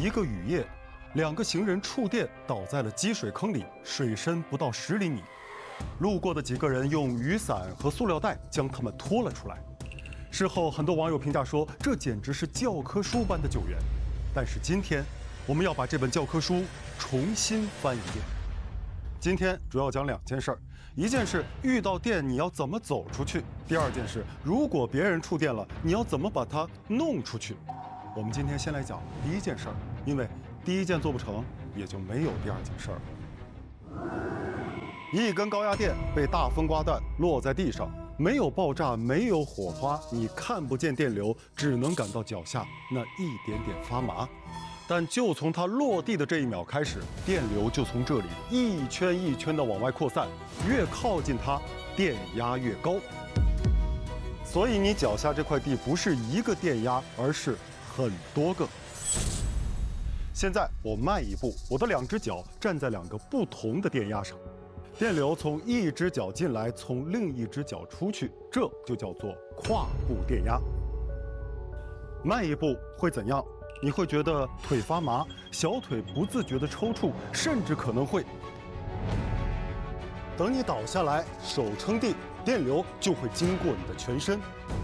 一个雨夜，2个行人触电倒在了积水坑里，水深不到10厘米。路过的几个人用雨伞和塑料袋将他们拖了出来。事后，很多网友评价说，这简直是教科书般的救援。但是今天，我们要把这本教科书重新翻一遍。今天主要讲2件事儿，一件事遇到电你要怎么走出去，第2件事如果别人触电了，你要怎么把它弄出去。我们今天先来讲第1件事儿，因为第1件做不成，也就没有第2件事儿。一根高压电被大风刮断，落在地上，没有爆炸，没有火花，你看不见电流，只能感到脚下那一点点发麻。但就从它落地的这一秒开始，电流就从这里一圈一圈地往外扩散，越靠近它，电压越高。所以你脚下这块地不是一个电压，而是很多个。现在我迈一步，我的2只脚站在2个不同的电压上，电流从一只脚进来，从另一只脚出去，这就叫做跨步电压。迈一步会怎样？你会觉得腿发麻，小腿不自觉地抽搐，甚至可能会……等你倒下来，手撑地，电流就会经过你的全身。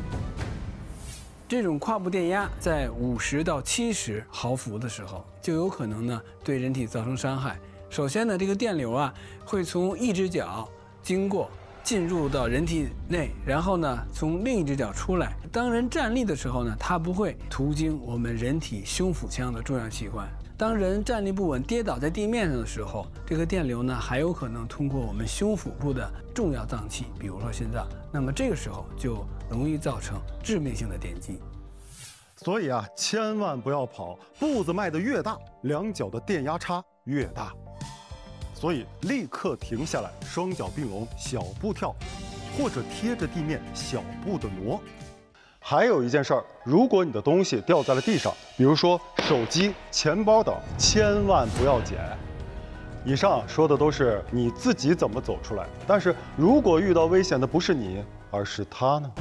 这种跨步电压在50到70毫伏的时候，就有可能呢对人体造成伤害。首先呢，这个电流啊会从一只脚进入到人体内，然后呢从另一只脚出来。当人站立的时候呢，它不会途经我们人体胸腹腔的重要器官。当人站立不稳跌倒在地面上的时候，这个电流呢还有可能通过我们胸腹部的重要脏器，比如说心脏。那么这个时候就容易造成致命性的电击。 所以啊，千万不要跑，步子迈得越大，2脚的电压差越大。所以立刻停下来，双脚并拢，小步跳，或者贴着地面小步的挪。还有一件事儿，如果你的东西掉在了地上，比如说手机、钱包等，千万不要捡。以上说的都是你自己怎么走出来，但是如果遇到危险的不是你，而是他呢？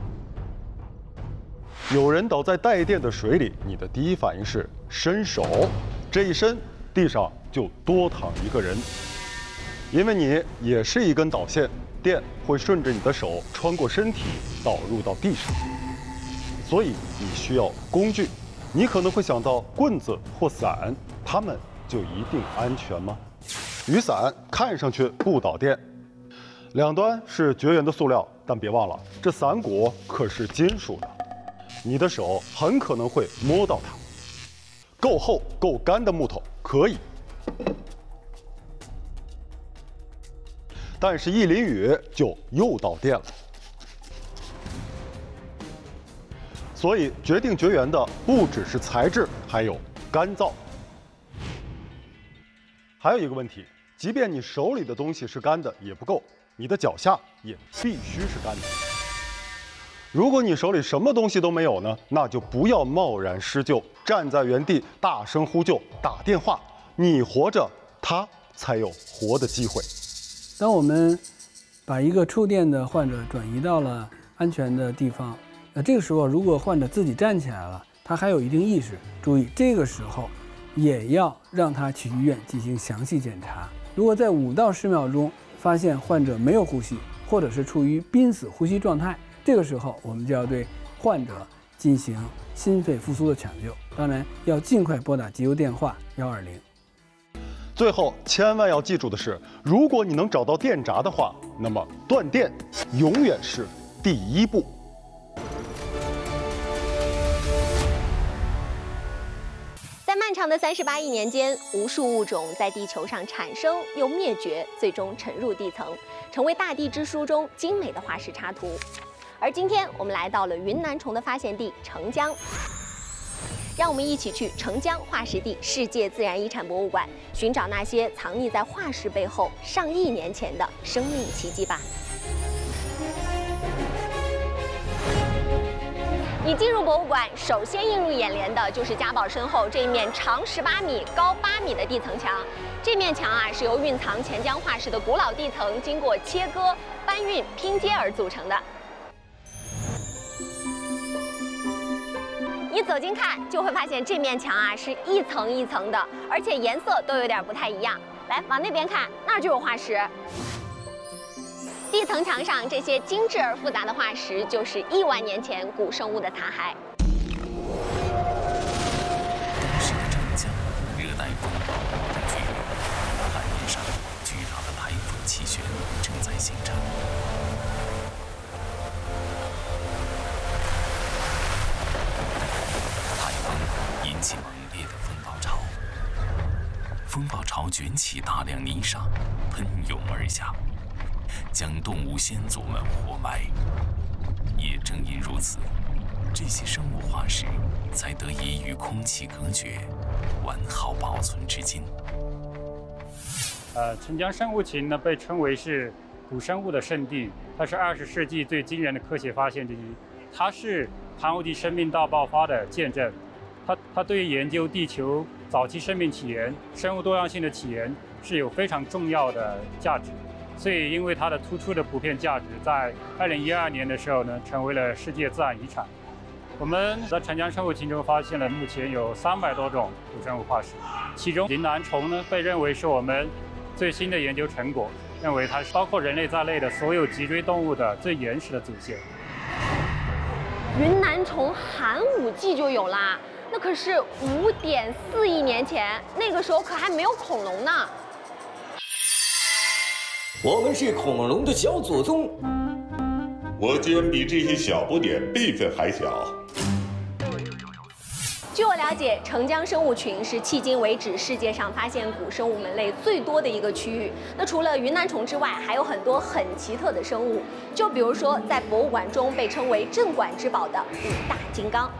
有人倒在带电的水里，你的第一反应是伸手，这一伸，地上就多躺一个人，因为你也是一根导线，电会顺着你的手穿过身体导入到地上，所以你需要工具。你可能会想到棍子或伞，它们就一定安全吗？雨伞看上去不导电，2端是绝缘的塑料，但别忘了，这伞骨可是金属的，你的手很可能会摸到它。够厚够干的木头可以，但是一淋雨就又导电了。所以决定绝缘的不只是材质，还有干燥。还有一个问题，即便你手里的东西是干的也不够，你的脚下也必须是干的。如果你手里什么东西都没有呢，那就不要贸然施救，站在原地大声呼救，打电话。你活着，他才有活的机会。 当我们把一个触电的患者转移到了安全的地方，这个时候如果患者自己站起来了，他还有一定意识，注意这个时候也要让他去医院进行详细检查。如果在5到10秒钟发现患者没有呼吸，或者是处于濒死呼吸状态，这个时候我们就要对患者进行心肺复苏的抢救，当然要尽快拨打急救电话120。 最后千万要记住的是，如果你能找到电闸的话，那么断电永远是第1步。 在漫长的38亿年间，无数物种在地球上产生又灭绝，最终沉入地层，成为大地之书中精美的化石插图。而今天我们来到了云南虫的发现地澄江，让我们一起去澄江化石地世界自然遗产博物馆，寻找那些藏匿在化石背后上亿年前的生命奇迹吧。一进入博物馆，首先映入眼帘的就是家宝身后这一面长18米、高8米的地层墙。这面墙啊，是由蕴藏钱江化石的古老地层经过切割、搬运、拼接而组成的。 你走近看，就会发现这面墙啊是一层一层的，而且颜色都有点不太一样。来，往那边看，那儿就有化石。地层墙上这些精致而复杂的化石，就是1万年前古生物的残骸。 当时的长江热带风暴正剧烈，海面上巨大的台风气旋正在形成。台风引起猛烈的风暴潮，风暴潮卷起大量泥沙，喷涌而下，将动物先祖们活埋。也正因如此，这些生物化石才得以与空气隔绝，完好保存至今。 澄江生物群呢被称为是古生物的圣地，它是20世纪最惊人的科学发现之一。它是寒武纪生命大爆发的见证，它对于研究地球早期生命起源、生物多样性的起源是有非常重要的价值。所以，因为它的突出的普遍价值，在2012年的时候呢，成为了世界自然遗产。我们在澄江生物群中发现了目前有300多种古生物化石，其中云南虫呢被认为是我们最新的研究成果，认为它是包括人类在内的所有脊椎动物的最原始的祖先。 云南虫寒武纪就有啦，那可是5.4亿年前，那个时候可还没有恐龙呢。 我们是恐龙的小祖宗。 我竟然比这些小不点辈分还小。 据我了解，澄江生物群是迄今为止世界上发现古生物门类最多的一个区域。那除了云南虫之外，还有很多很奇特的生物，就比如说在博物馆中被称为镇馆之宝的5大金刚。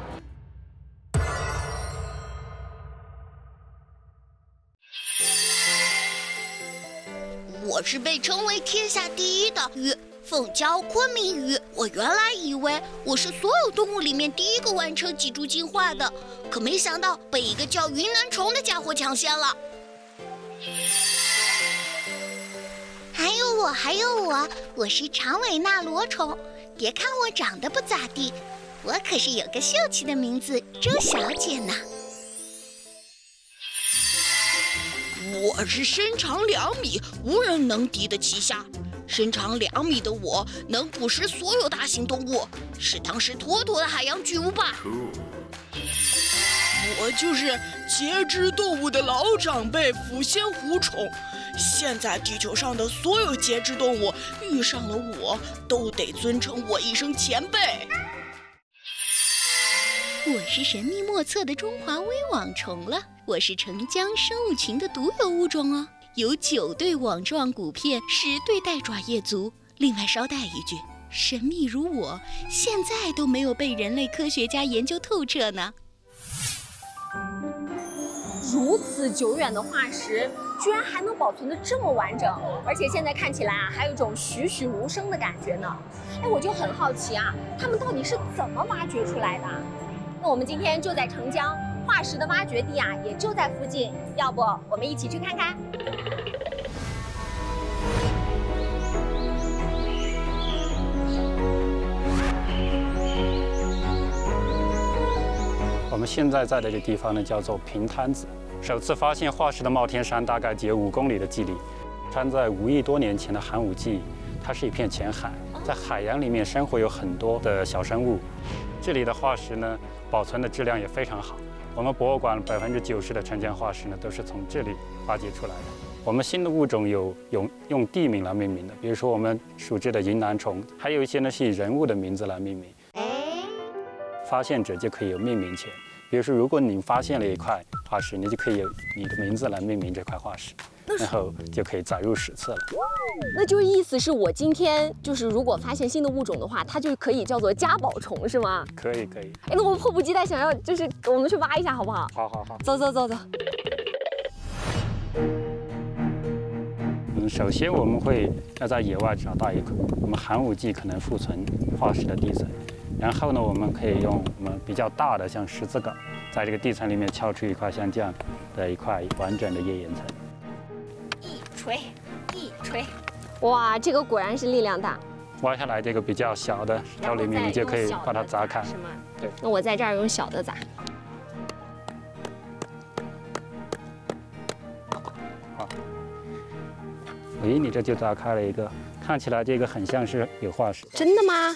我是被称为天下第一的鱼，凤蛟昆明鱼。我原来以为我是所有动物里面第一个完成脊柱进化的，可没想到被一个叫云南虫的家伙抢先了。还有我，我是长尾纳罗虫。别看我长得不咋地，我可是有个秀气的名字周小姐呢。我是身长2米，无人能敌的奇虾。身长2米的我能捕食所有大型动物，是当时妥妥的海洋巨无霸。 我就是节肢动物的老长辈抚仙湖虫。现在地球上的所有节肢动物遇上了我，都得尊称我一声前辈。 我是神秘莫测的中华微网虫了，我是澄江生物群的独有物种哦，有9对网状骨片，10对带爪叶足。另外捎带一句，神秘如我，现在都没有被人类科学家研究透彻呢。 如此久远的化石，居然还能保存得这么完整，而且现在看起来啊，还有一种栩栩如生的感觉呢。哎，我就很好奇啊，它们到底是怎么挖掘出来的？那我们今天就在澄江，化石的挖掘地啊，也就在附近，要不我们一起去看看？ 我们现在在的这个地方呢，叫做平滩子。首次发现化石的冒天山大概只有5公里的距离。山在5亿多年前的寒武纪，它是一片浅海，在海洋里面生活有很多的小生物。这里的化石呢，保存的质量也非常好。我们博物馆90%的澄江化石呢，都是从这里发掘出来的。我们新的物种有用地名来命名的，比如说我们熟知的云南虫，还有一些呢是以人物的名字来命名。发现者就可以有命名权，比如说，如果你发现了一块化石，你就可以有你的名字来命名这块化石，然后就可以载入史册了。 那就意思是我今天就是如果发现新的物种的话，它就可以叫做家宝虫，是吗？ 可以。 哎，那我迫不及待想要，就是我们去挖一下，好不好？ 好。 走。 首先我们会要在野外找到一个我们寒武纪可能富存化石的地层。然后呢，我们可以用我们比较大的像十字镐，在这个地层里面敲出一块像这样的一块完整的页岩层。 一锤，哇，这个果然是力量大。 挖下来这个比较小的石头里面，你就可以把它砸开。 是吗？ 对。 那我在这儿用小的砸。 好。咦，你这就砸开了一个，看起来这个很像是有化石。 真的吗？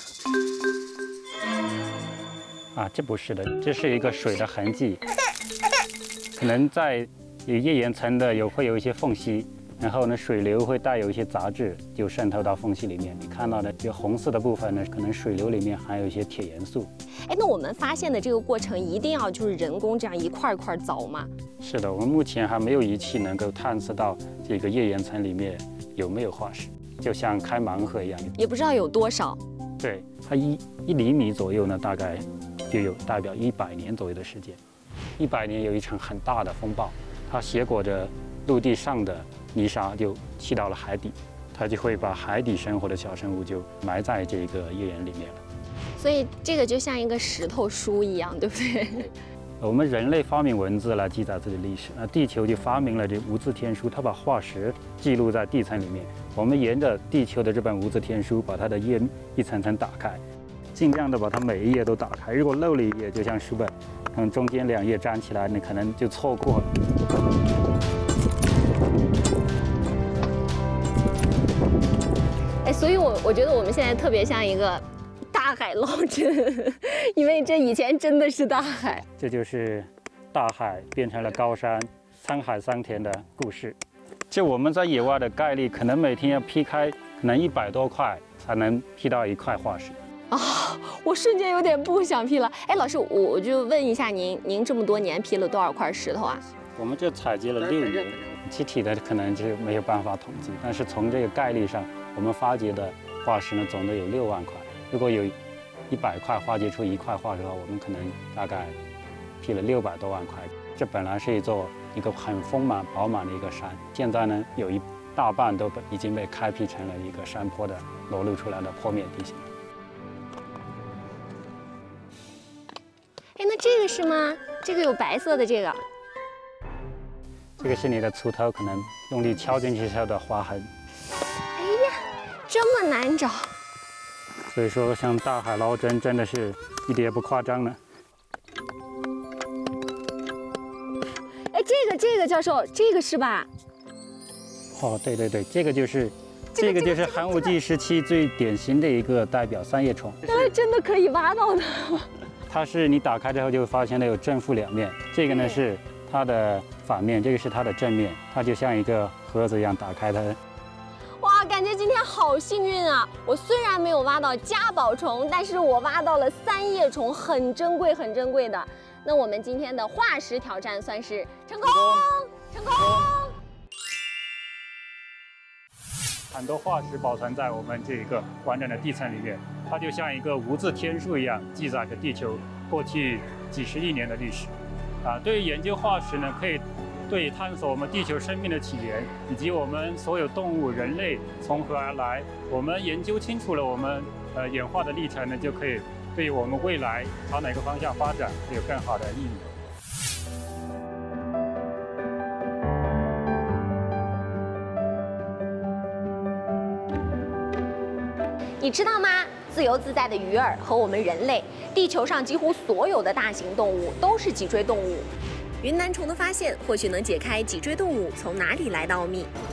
啊，这不是的，这是一个水的痕迹，可能在有页岩层的会有一些缝隙。然后呢，水流会带有一些杂质，就渗透到缝隙里面。你看到的这个红色的部分呢，可能水流里面含有一些铁元素。 哎，那我们发现的这个过程一定要就是人工这样一块一块凿吗？ 是的，我们目前还没有仪器能够探测到这个页岩层里面有没有化石，就像开盲盒一样。 也不知道有多少。 对，它1厘米左右呢，大概就有代表100年左右的时间。100年有一场很大的风暴，它携裹着陆地上的泥沙就去到了海底，它就会把海底生活的小生物就埋在这个页岩里面了。 所以这个就像一个石头书一样，对不对？ 我们人类发明文字来记载自己的历史，那地球就发明了这无字天书，它把化石记录在地层里面。我们沿着地球的这本无字天书，把它的页一层层打开，尽量的把它每一页都打开。如果漏了一页，就像书本，中间2页粘起来，你可能就错过了。 所以我觉得我们现在特别像一个大海捞针，因为这以前真的是大海。 这就是大海变成了高山，沧海桑田的故事。就我们在野外的概率，可能每天要劈开可能100多块才能劈到一块化石。 我瞬间有点不想劈了。哎，老师，我就问一下您这么多年劈了多少块石头啊？ 我们这采集了6年，具体的可能就没有办法统计，但是从这个概率上，我们发掘的化石呢，总的有6万块。如果有100块发掘出1块化石的话，我们可能大概劈了600多万块。这本来是一个很丰满饱满的一个山，现在呢有一大半都已经被开辟成了一个山坡的裸露出来的坡面地形。 哎，那这个是吗？这个有白色的这个。 这个是你的锄头可能用力敲进去时候的划痕。 哎呀，这么难找。 所以说，像大海捞针真的是一点也不夸张呢。 哎，这个教授，这个是吧？ 哦，对对对，这个就是寒武纪时期最典型的一个代表三叶虫。 原来真的可以挖到的。 它是你打开之后就会发现它有正负2面，这个呢是它的反面，这个是它的正面，它就像一个盒子一样打开它。 哇，感觉今天好幸运啊！我虽然没有挖到家宝虫，但是我挖到了三叶虫，很珍贵很珍贵的。那我们今天的化石挑战算是成功，成功。 很多化石保存在我们这个完整的地层里面，它就像一个无字天书一样，记载着地球过去几十亿年的历史。对于研究化石呢，可以对探索我们地球生命的起源，以及我们所有动物、人类从何而来，我们研究清楚了我们演化的历程呢，就可以对我们未来朝哪个方向发展有更好的意义。 你知道吗？自由自在的鱼儿和我们人类，地球上几乎所有的大型动物都是脊椎动物。云南虫的发现或许能解开脊椎动物从哪里来的奥秘。